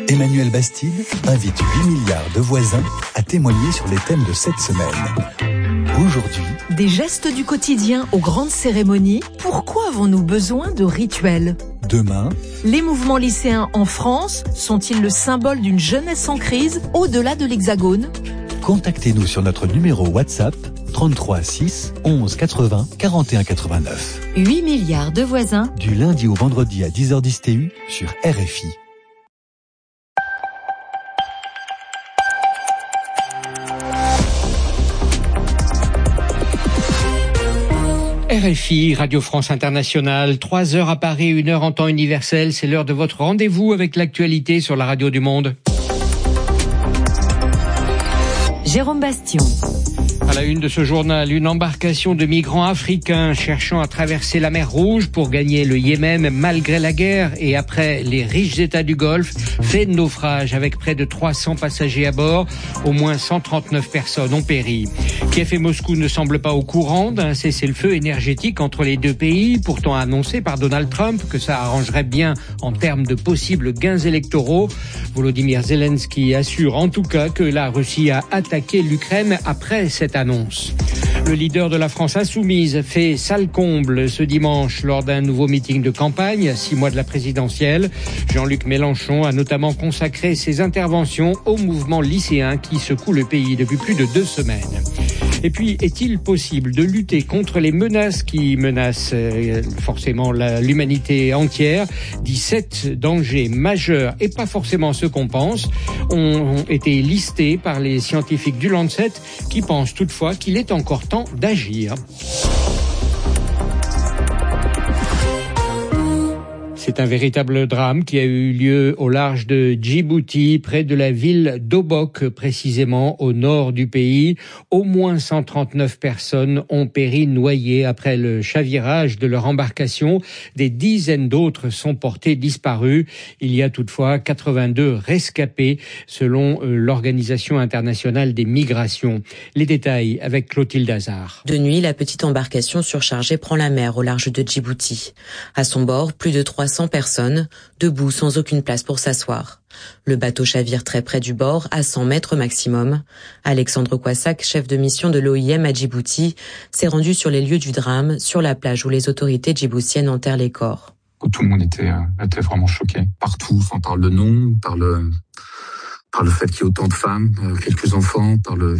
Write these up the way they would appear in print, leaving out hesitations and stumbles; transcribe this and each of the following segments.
Emmanuel Bastide invite 8 milliards de voisins à témoigner sur les thèmes de cette semaine. Aujourd'hui, des gestes du quotidien aux grandes cérémonies, pourquoi avons-nous besoin de rituels ? Demain, les mouvements lycéens en France sont-ils le symbole d'une jeunesse en crise au-delà de l'Hexagone ? contactez-nous sur notre numéro WhatsApp 33 6 11 80 41 89. 8 milliards de voisins. Du lundi au vendredi à 10h10 TU sur RFI. RFI, Radio France Internationale, 3 heures à Paris, 1 heure en temps universel. C'est l'heure de votre rendez-vous avec l'actualité sur la radio du monde. Jérôme Bastion. À la une de ce journal, une embarcation de migrants africains cherchant à traverser la mer Rouge pour gagner le Yémen malgré la guerre et après les riches États du Golfe fait naufrage avec près de 300 passagers à bord. Au moins 139 personnes ont péri. Kiev et Moscou ne semblent pas au courant d'un cessez-le-feu énergétique entre les deux pays, pourtant annoncé par Donald Trump que ça arrangerait bien en termes de possibles gains électoraux. Volodymyr Zelensky assure en tout cas que la Russie a attaqué l'Ukraine après cette annonce. Le leader de la France insoumise fait salle comble ce dimanche lors d'un nouveau meeting de campagne à 6 mois de la présidentielle. Jean-Luc Mélenchon a notamment consacré ses interventions au mouvement lycéen qui secoue le pays depuis plus de 2 semaines. Et puis, est-il possible de lutter contre les menaces qui menacent forcément l'humanité entière ? 17 dangers majeurs, et pas forcément ceux qu'on pense, ont été listés par les scientifiques du Lancet qui pensent toutefois qu'il est encore temps d'agir. C'est un véritable drame qui a eu lieu au large de Djibouti, près de la ville d'Obok, précisément au nord du pays. Au moins 139 personnes ont péri noyées après le chavirage de leur embarcation. Des dizaines d'autres sont portées disparues. Il y a toutefois 82 rescapés, selon l'Organisation internationale des migrations. Les détails avec Clotilde Hazard. De nuit, la petite embarcation surchargée prend la mer au large de Djibouti. À son bord, plus de 300 personnes, debout sans aucune place pour s'asseoir. Le bateau chavire très près du bord, à 100 mètres maximum. Alexandre Kouassak, chef de mission de l'OIM à Djibouti, s'est rendu sur les lieux du drame, sur la plage où les autorités djiboutiennes enterrent les corps. Tout le monde était vraiment choqué. Partout, on parle de nom, par le fait qu'il y ait autant de femmes, quelques enfants,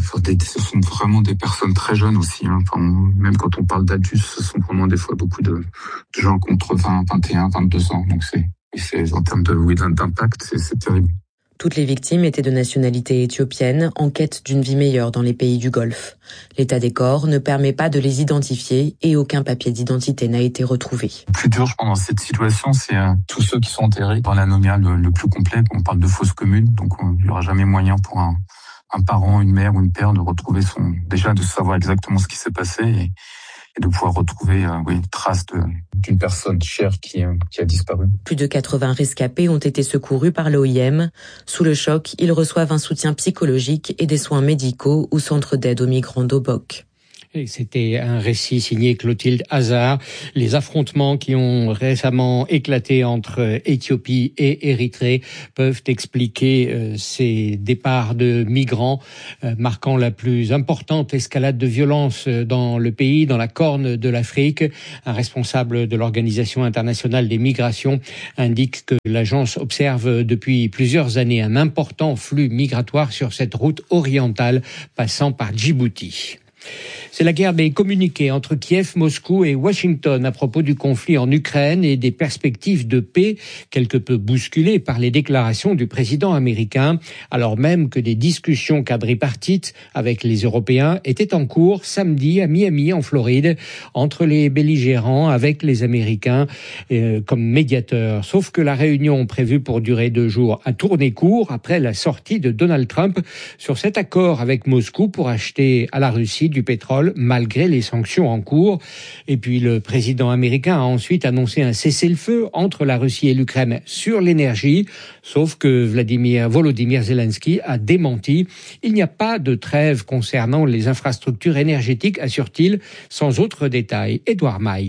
ce sont vraiment des personnes très jeunes aussi. Même quand on parle d'adultes, ce sont vraiment des fois beaucoup de gens contre 20, 21, 22 ans. Donc c'est en termes d'impact, c'est terrible. Toutes les victimes étaient de nationalité éthiopienne, en quête d'une vie meilleure dans les pays du Golfe. L'état des corps ne permet pas de les identifier et aucun papier d'identité n'a été retrouvé. Le plus dur, je pense, dans cette situation, c'est tous ceux qui sont enterrés dans l'anomia le plus complet. On parle de fosse commune, donc il n'y aura jamais moyen pour un parent, une mère ou une père de retrouver déjà de savoir exactement ce qui s'est passé et de pouvoir retrouver une trace d'une personne chère qui a disparu. Plus de 80 rescapés ont été secourus par l'OIM. Sous le choc, ils reçoivent un soutien psychologique et des soins médicaux au centre d'aide aux migrants d'Obok. Et c'était un récit signé Clotilde Hazard. Les affrontements qui ont récemment éclaté entre Éthiopie et Érythrée peuvent expliquer ces départs de migrants, marquant la plus importante escalade de violence dans le pays, dans la Corne de l'Afrique. Un responsable de l'Organisation internationale des migrations indique que l'agence observe depuis plusieurs années un important flux migratoire sur cette route orientale passant par Djibouti. C'est la guerre des communiqués entre Kiev, Moscou et Washington à propos du conflit en Ukraine et des perspectives de paix quelque peu bousculées par les déclarations du président américain, alors même que des discussions quadripartites avec les Européens étaient en cours samedi à Miami, en Floride, entre les belligérants avec les Américains comme médiateurs. Sauf que la réunion prévue pour durer 2 jours a tourné court après la sortie de Donald Trump sur cet accord avec Moscou pour acheter à la Russie du pétrole malgré les sanctions en cours. Et puis le président américain a ensuite annoncé un cessez-le-feu entre la Russie et l'Ukraine sur l'énergie, sauf que Volodymyr Zelensky a démenti. Il n'y a pas de trêve concernant les infrastructures énergétiques, assure-t-il, sans autre détail. Édouard Maille.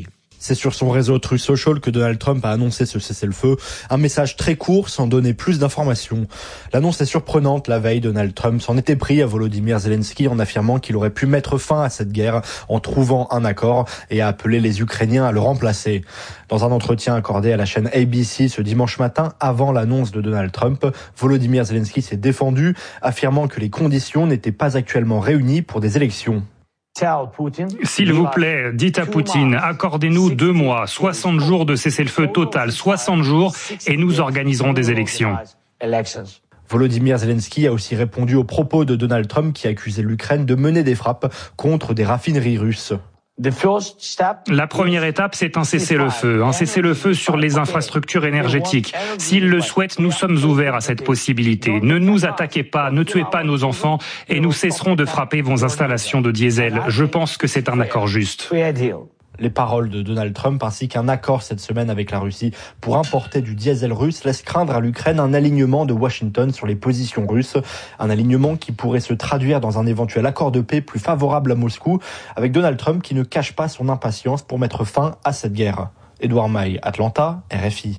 C'est sur son réseau Truth Social que Donald Trump a annoncé ce cessez-le-feu. Un message très court sans donner plus d'informations. L'annonce est surprenante. La veille, Donald Trump s'en était pris à Volodymyr Zelensky en affirmant qu'il aurait pu mettre fin à cette guerre en trouvant un accord et a appelé les Ukrainiens à le remplacer. Dans un entretien accordé à la chaîne ABC ce dimanche matin, avant l'annonce de Donald Trump, Volodymyr Zelensky s'est défendu, affirmant que les conditions n'étaient pas actuellement réunies pour des élections. S'il vous plaît, dites à Poutine, accordez-nous 2 mois, 60 jours de cessez-le-feu total, 60 jours, et nous organiserons des élections. Volodymyr Zelensky a aussi répondu aux propos de Donald Trump qui accusait l'Ukraine de mener des frappes contre des raffineries russes. La première étape, c'est un cessez-le-feu sur les infrastructures énergétiques. S'ils le souhaitent, nous sommes ouverts à cette possibilité. Ne nous attaquez pas, ne tuez pas nos enfants et nous cesserons de frapper vos installations de diesel. Je pense que c'est un accord juste. Les paroles de Donald Trump ainsi qu'un accord cette semaine avec la Russie pour importer du diesel russe laissent craindre à l'Ukraine un alignement de Washington sur les positions russes. Un alignement qui pourrait se traduire dans un éventuel accord de paix plus favorable à Moscou, avec Donald Trump qui ne cache pas son impatience pour mettre fin à cette guerre. Édouard Maille, Atlanta, RFI.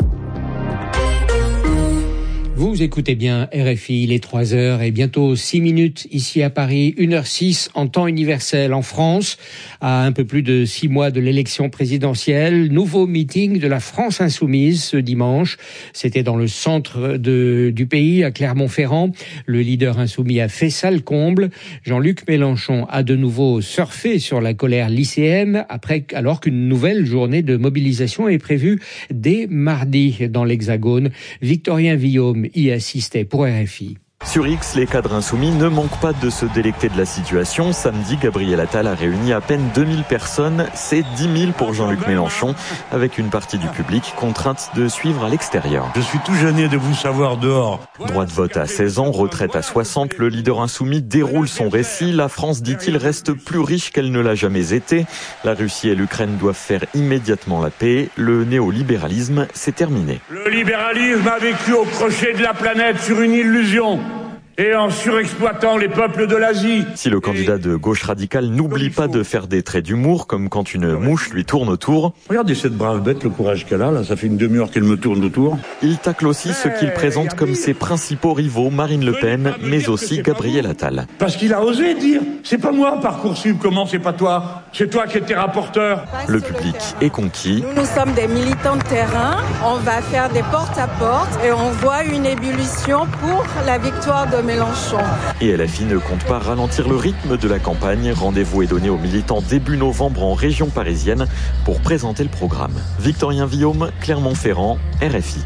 Vous écoutez bien RFI, il est 3h et bientôt 6 minutes ici à Paris, 1h06 en temps universel en France, à un peu plus de 6 mois de l'élection présidentielle. Nouveau meeting de la France Insoumise ce dimanche. C'était dans le centre du pays, à Clermont-Ferrand. Le leader insoumis a fait salle comble. Jean-Luc Mélenchon a de nouveau surfé sur la colère lycéenne alors qu'une nouvelle journée de mobilisation est prévue dès mardi dans l'Hexagone. Victorien Villaume y assistait pour RFI. Sur X, les cadres insoumis ne manquent pas de se délecter de la situation. Samedi, Gabriel Attal a réuni à peine 2000 personnes. C'est 10 000 pour Jean-Luc Mélenchon, avec une partie du public contrainte de suivre à l'extérieur. Je suis tout gêné de vous savoir dehors. Droit de vote à 16 ans, retraite à 60, le leader insoumis déroule son récit. La France, dit-il, reste plus riche qu'elle ne l'a jamais été. La Russie et l'Ukraine doivent faire immédiatement la paix. Le néolibéralisme, c'est terminé. Le libéralisme a vécu au crochet de la planète sur une illusion. Et en surexploitant les peuples de l'Asie. Si le candidat de gauche radicale n'oublie pas de faire des traits d'humour, comme quand une mouche lui tourne autour. Regardez cette brave bête, le courage qu'elle a, là, ça fait une demi-heure qu'elle me tourne autour. Il tacle aussi ceux qu'il présente comme ses principaux rivaux, Marine Le Pen, mais aussi Gabriel Attal. Parce qu'il a osé dire, c'est pas moi Parcoursup, comment c'est pas toi? C'est toi qui étais rapporteur. Le public est conquis. Nous sommes des militants de terrain, on va faire des porte-à-porte et on voit une ébullition pour la victoire de Mélenchon. Et LFI ne compte pas ralentir le rythme de la campagne. Rendez-vous est donné aux militants début novembre en région parisienne pour présenter le programme. Victorien Villaume, Clermont-Ferrand, RFI.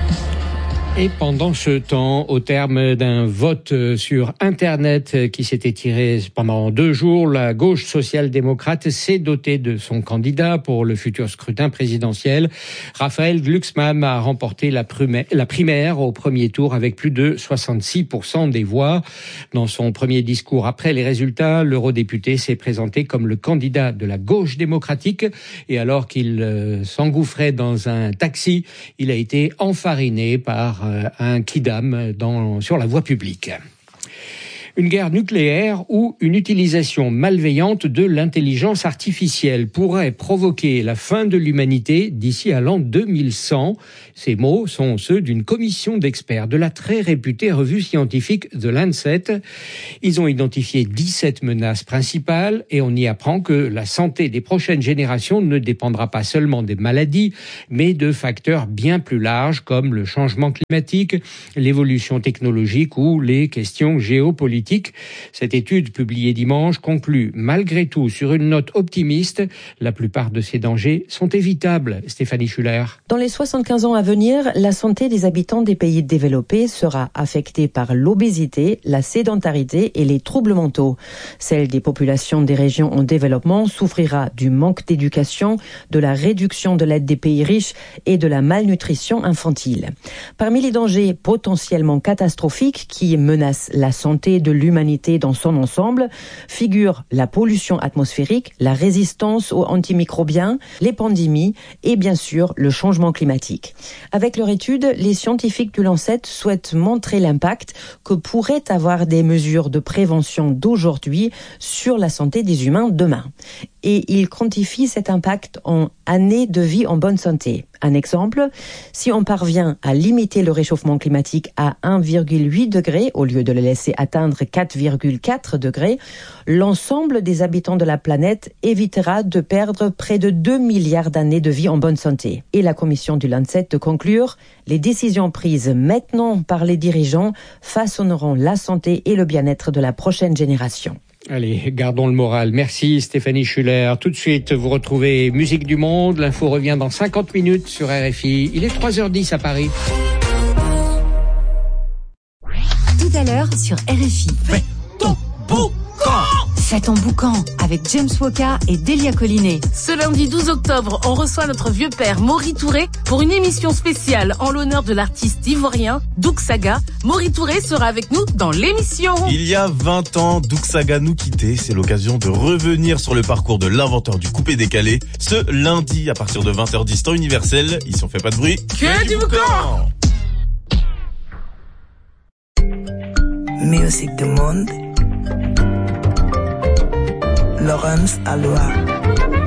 Et pendant ce temps, au terme d'un vote sur Internet qui s'était tiré pendant 2 jours, la gauche social-démocrate s'est dotée de son candidat pour le futur scrutin présidentiel. Raphaël Glucksmann a remporté la primaire au premier tour avec plus de 66% des voix. Dans son premier discours après les résultats, l'eurodéputé s'est présenté comme le candidat de la gauche démocratique. Et alors qu'il s'engouffrait dans un taxi, il a été enfariné par un kidam sur la voie publique. Une guerre nucléaire ou une utilisation malveillante de l'intelligence artificielle pourrait provoquer la fin de l'humanité d'ici à l'an 2100. Ces mots sont ceux d'une commission d'experts de la très réputée revue scientifique The Lancet. Ils ont identifié 17 menaces principales et on y apprend que la santé des prochaines générations ne dépendra pas seulement des maladies, mais de facteurs bien plus larges comme le changement climatique, l'évolution technologique ou les questions géopolitiques. Cette étude publiée dimanche conclut malgré tout sur une note optimiste. La plupart de ces dangers sont évitables. Stéphanie Schuller. Dans les 75 ans à venir, la santé des habitants des pays développés sera affectée par l'obésité, la sédentarité et les troubles mentaux. Celle des populations des régions en développement souffrira du manque d'éducation, de la réduction de l'aide des pays riches et de la malnutrition infantile. Parmi les dangers potentiellement catastrophiques qui menacent la santé de l'humanité dans son ensemble figurent la pollution atmosphérique, la résistance aux antimicrobiens, les pandémies et bien sûr le changement climatique. Avec leur étude, les scientifiques du Lancet souhaitent montrer l'impact que pourraient avoir des mesures de prévention d'aujourd'hui sur la santé des humains demain. et il quantifie cet impact en années de vie en bonne santé. Un exemple, si on parvient à limiter le réchauffement climatique à 1,8 degré au lieu de le laisser atteindre 4,4 degrés, l'ensemble des habitants de la planète évitera de perdre près de 2 milliards d'années de vie en bonne santé. Et la commission du Lancet de conclure, les décisions prises maintenant par les dirigeants façonneront la santé et le bien-être de la prochaine génération. Allez, gardons le moral. Merci Stéphanie Schuller. Tout de suite, vous retrouvez Musique du Monde. L'info revient dans 50 minutes sur RFI. Il est 3h10 à Paris. Tout à l'heure sur RFI. Fais ton boucan! Fais ton boucan avec James Woka et Delia Collinet. Ce lundi 12 octobre, on reçoit notre vieux père Maury Touré pour une émission spéciale en l'honneur de l'artiste ivoirien Doug Saga. Maury Touré sera avec nous dans l'émission. Il y a 20 ans, Doug Saga nous quittait. C'est l'occasion de revenir sur le parcours de l'inventeur du coupé-décalé. Ce lundi, à partir de 20h10 temps universel, ici on fait pas de bruit. Que du boucan! Musique du monde. Laurence Aloha.